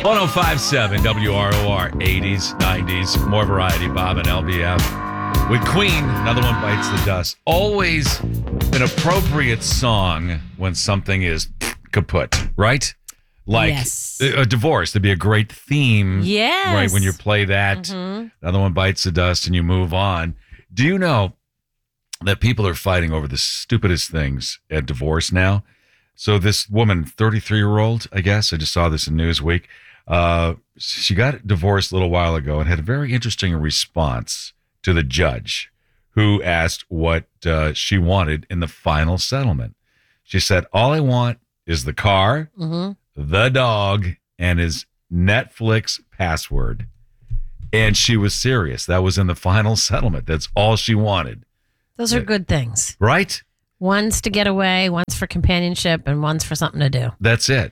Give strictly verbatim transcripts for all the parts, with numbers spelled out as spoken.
one oh five point seven W R O R, eighties, nineties, more variety, Bob and L B F. With Queen, Another One Bites the Dust. Always an appropriate song when something is kaput, right? Like yes. a, a divorce. There'd be a great theme, yes. right, when you play that. Mm-hmm. Another One Bites the Dust and you move on. Do you know that people are fighting over the stupidest things at divorce now? So this woman, thirty-three-year-old, I guess, I just saw this in Newsweek. Uh, she got divorced a little while ago and had a very interesting response to the judge who asked what uh, she wanted in the final settlement. She said, all I want is the car, mm-hmm. the dog, and his Netflix password. And she was serious. That was in the final settlement. That's all she wanted. Those are good things. Right? One's to get away, one's for companionship, and one's for something to do. That's it.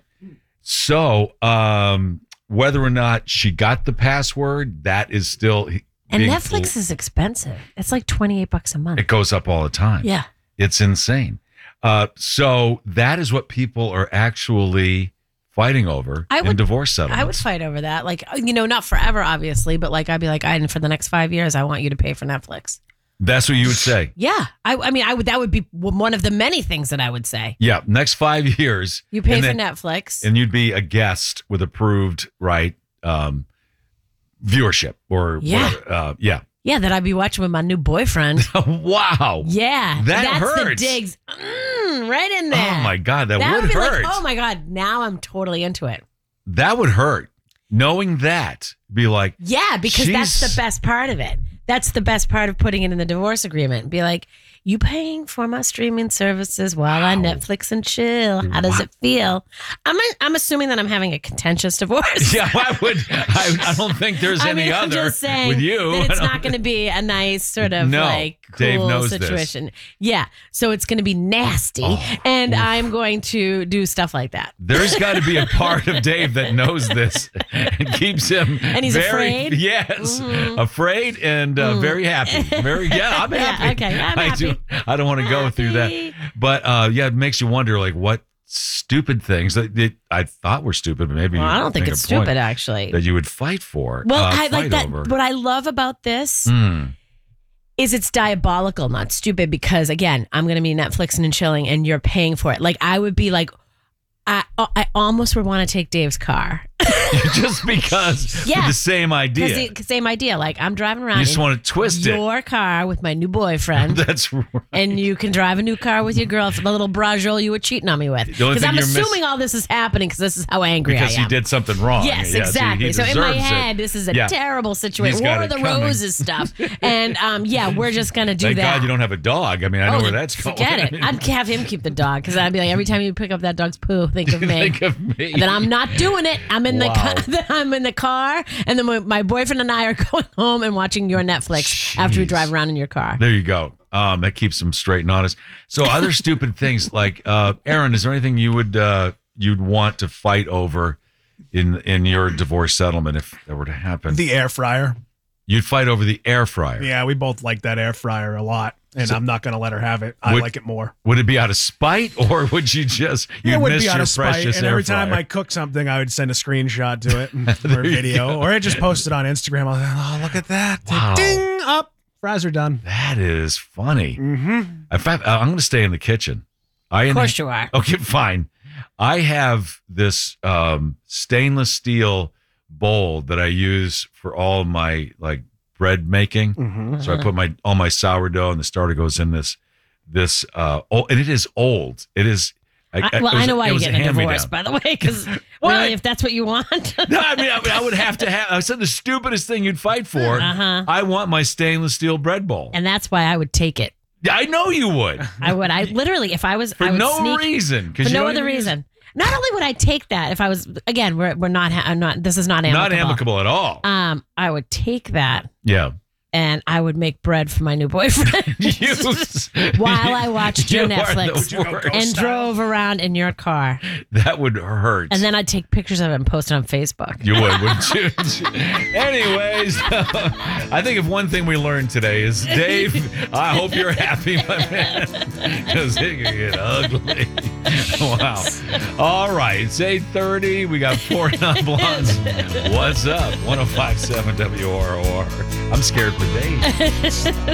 So, um, whether or not she got the password, that is still. And Netflix is expensive. It's like twenty-eight bucks a month. It goes up all the time. Yeah. It's insane. Uh, so that is what people are actually fighting over I in would, divorce settlements. I would fight over that. Like, you know, not forever, obviously, but like, I'd be like, I, for the next five years, I want you to pay for Netflix. That's what you would say. Yeah. I, I mean, I would. That would be one of the many things that I would say. Yeah. Next five years. You pay and for then, Netflix. And you'd be a guest with approved, right, um, viewership or yeah. whatever. Uh, yeah. Yeah, that I'd be watching with my new boyfriend. Wow. Yeah. That that's hurts. the digs. Mm, right in there. Oh, my God. That, that would, would be hurt. Like, oh, my God. Now I'm totally into it. That would hurt. Knowing that. Be like. Yeah, because she's... that's the best part of it. That's the best part of putting it in the divorce agreement. Be like, you paying for my streaming services while wow. I Netflix and chill. How does wow. it feel? I'm a, I'm assuming that I'm having a contentious divorce. Yeah, I would. I, I don't think there's I any mean, other I'm just saying with you. That it's not going to be a nice sort of no, like cool Dave knows situation. This. Yeah, so it's going to be nasty, oh, and oof. I'm going to do stuff like that. There's got to be a part of Dave that knows this and keeps him. And he's very, afraid. Yes, mm-hmm. afraid and uh, mm. very happy. Very yeah, I'm happy. Yeah, okay, I'm I happy. do. I don't want to go through that, but uh, yeah, it makes you wonder, like, what stupid things that, that I thought were stupid, but maybe well, you I don't think it's stupid actually that you would fight for. Well, uh, I like that. Over. What I love about this mm. is it's diabolical, not stupid. Because again, I'm going to be Netflixing and chilling, and you're paying for it. Like I would be like, I I almost would want to take Dave's car. Just because yeah. the same idea. The same idea. Like I'm driving around. You just want to twist your it. Your car with my new boyfriend. That's right. And you can drive a new car with your girlfriend, the little brajol you were cheating on me with. Because I'm assuming miss- all this is happening because this is how angry because I am. Because he did something wrong. Yes, yeah, exactly. So, so in my head, it. this is a yeah. terrible situation. War of the coming. Roses stuff. And um, yeah, we're just going to do Thank that. God you don't have a dog. I mean, I know oh, where that's going. Forget it. I'd have him keep the dog because I'd be like, every time you pick up that dog's poo, think of me. Think of me. And then I'm not doing it. I'm in wow. the I'm in the car, and then my, my boyfriend and I are going home and watching your Netflix Jeez. After we drive around in your car. There you go. Um, that keeps them straight and honest. So other stupid things like, uh, Aaron, is there anything you would uh, you'd want to fight over in in your divorce settlement if that were to happen? The air fryer. You'd fight over the air fryer. Yeah, we both like that air fryer a lot, and so, I'm not going to let her have it. I would, like it more. Would it be out of spite, or would you just you it would miss be out your of spite, precious and air every fryer? time I cook something, I would send a screenshot to it for a video, or I just post it on Instagram. I was like, oh, look at that! Wow. Ding up, fries are done. That is funny. Mm-hmm. In fact, I'm going to stay in the kitchen. I of course you are. Okay, fine. I have this um, stainless steel bowl that I use for all my like. bread making. Mm-hmm. So I put my all my sourdough and the starter goes in this this uh oh and it is old. It is I, I, well, was, I know why you're getting a divorce, down. by the way, because really, if that's what you want. No, I mean, I mean, I would have to have. I said the stupidest thing you'd fight for. Uh-huh. I want my stainless steel bread bowl, and that's why I would take it. I know you would. I would. I literally, if I was, for I would no sneak, reason, for no other reason. Use... Not only would I take that if I was again, we're we're not, I'm not. This is not amicable. Not amicable at all. Um, I would take that. Yeah. and I would make bread for my new boyfriend You- while I watched your You are the Netflix worst. and style. drove around in your car. That would hurt. And then I'd take pictures of it and post it on Facebook. You would, wouldn't you? Anyways, I think if one thing we learned today is, Dave, I hope you're happy, my man, because it can get ugly. Wow. All right, it's eight thirty. We got four non-blondes. What's up? one oh five point seven W R O R. I'm scared for Dave.